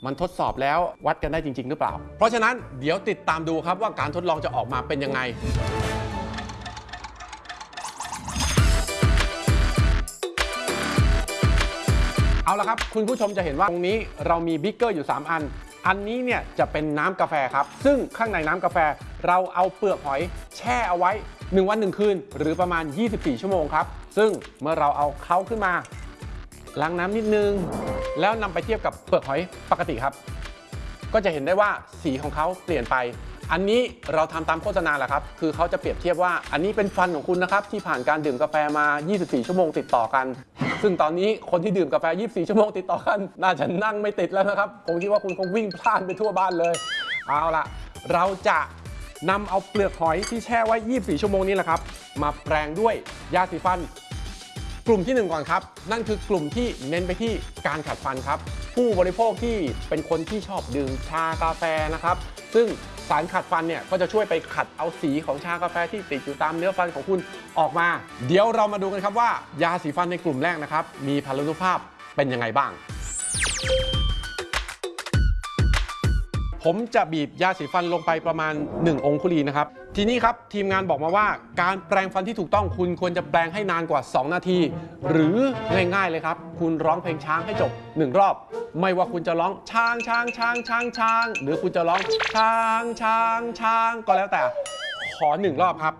มันทดสอบแล้ววัดกันได้จริงๆหรือเปล่าเพราะฉะนั้นเดี๋ยวติดตามดูครับว่าการทดลองจะออกมาเป็นยังไงเอาละครับคุณผู้ชมจะเห็นว่าตรงนี้เรามีบิ๊กเกอร์อยู่3อันนี้เนี่ยจะเป็นน้ำกาแฟครับซึ่งข้างในน้ำกาแฟเราเอาเปลือกหอยแช่เอาไว้1 วัน 1 คืนหรือประมาณ24 ชั่วโมงครับซึ่งเมื่อเราเอาเขาขึ้นมาล้างน้ำนิดนึงแล้วนำไปเทียบกับเปลือกหอยปกติครับก็จะเห็นได้ว่าสีของเขาเปลี่ยนไปอันนี้เราทำตามโฆษณาแหละครับคือเขาจะเปรียบเทียบว่าอันนี้เป็นฟันของคุณนะครับที่ผ่านการดื่มกาแฟมา24 ชั่วโมงติดต่อกันซึ่งตอนนี้คนที่ดื่มกาแฟ24 ชั่วโมงติดต่อกันน่าจะนั่งไม่ติดแล้วนะครับผมคิดว่าคุณคงวิ่งพล่านไปทั่วบ้านเลยเอาล่ะเราจะนำเอาเปลือกหอยที่แช่ไว้24 ชั่วโมงนี้แหละครับมาแปรงด้วยยาสีฟันกลุ่มที่1ก่อนครับนั่นคือกลุ่มที่เน้นไปที่การขัดฟันครับผู้บริโภคที่เป็นคนที่ชอบดื่มชากาแฟนะครับซึ่งสารขัดฟันเนี่ยก็จะช่วยไปขัดเอาสีของชากาแฟที่ติดอยู่ตามเนื้อฟันของคุณออกมาเดี๋ยวเรามาดูกันครับว่ายาสีฟันในกลุ่มแรกนะครับมีพลานุภาพเป็นยังไงบ้างผมจะบีบยาสีฟันลงไปประมาณ1 องคุลีนะครับทีนี้ครับทีมงานบอกมาว่าการแปรงฟันที่ถูกต้องคุณควรจะแปรงให้นานกว่า2 นาทีหรือง่ายๆเลยครับคุณร้องเพลงช้างให้จบ1 รอบไม่ว่าคุณจะร้องช้างช้างช้างช้างช้างหรือคุณจะร้องช้างช้างช้างก็แล้วแต่ขอ1 รอบครับ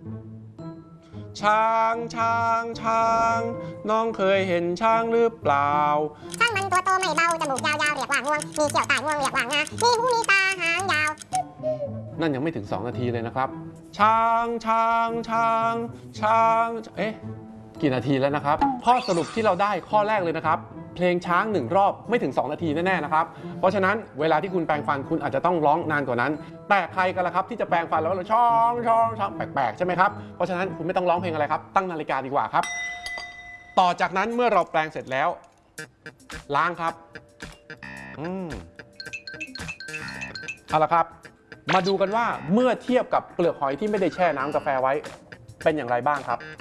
ช้างช้างช้างน้องเคยเห็นช้างหรือเปล่าช้างมันตัวโตไม่เบาจมูกยาวๆเรียกว่างวงมีเขี้ยวตางวงเรียกว่างงามีหูมีตาหางยาวนั่นยังไม่ถึง2 นาทีเลยนะครับช้างช้างช้างช้างกี่นาทีแล้วนะครับข้อสรุปที่เราได้ข้อแรกเลยนะครับเพลงช้าง1 รอบไม่ถึง2 นาทีแน่ๆนะครับเพราะฉะนั้นเวลาที่คุณแปรงฟันคุณอาจจะต้องร้องนานกว่านั้นแต่ใครกันล่ะครับที่จะแปรงฟันแล้วเราช้างช้างช้างแปลกๆใช่ไหมครับเพราะฉะนั้นคุณไม่ต้องร้องเพลงอะไรครับตั้งนาฬิกาดีกว่าครับต่อจากนั้นเมื่อเราแปรงเสร็จแล้วล้างครับเอาละครับมาดูกันว่าเมื่อเทียบกับเปลือกหอยที่ไม่ได้แช่น้ำกาแฟไว้เป็นอย่างไรบ้างครับ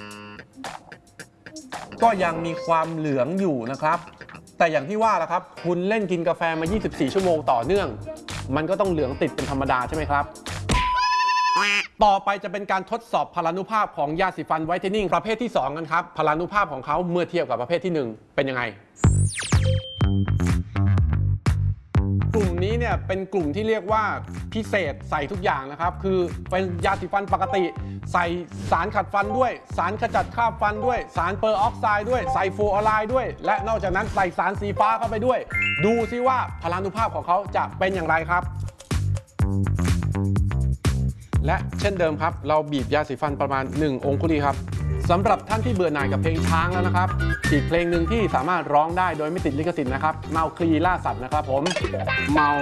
ก็ยังมีความเหลืองอยู่นะครับแต่อย่างที่ว่าละครับคุณเล่นกินกาแฟมา24 ชั่วโมงต่อเนื่องมันก็ต้องเหลืองติดเป็นธรรมดาใช่ไหมครับต่อไปจะเป็นการทดสอบพลานุภาพของยาสีฟันไวท์เทนนิ่งประเภทที่2กันครับพลานุภาพของเขาเมื่อเทียบกับประเภทที่1เป็นยังไงกลุ่มนี้เนี่ยเป็นกลุ่มที่เรียกว่าพิเศษใส่ทุกอย่างนะครับคือเป็นยาสีฟันปกติใส่สารขัดฟันด้วยสารขจัดคราบฟันด้วยสารเปอร์ออกไซด์ด้วยใส่ฟลูออไรด์ด้วยและนอกจากนั้นใส่สารสีฟ้าเข้าไปด้วยดูซิว่าพลานุภาพของเขาจะเป็นอย่างไรครับและเช่นเดิมครับเราบีบยาสีฟันประมาณ1 องคุลีครับสำหรับท่านที่เบื่อหน่ายกับเพลงช้างแล้วนะครับอีกเพลงหนึ่งที่สามารถร้องได้โดยไม่ติดลิขสิทธิ์นะครับเมาคลีล่าสัตว์นะครับผมเมา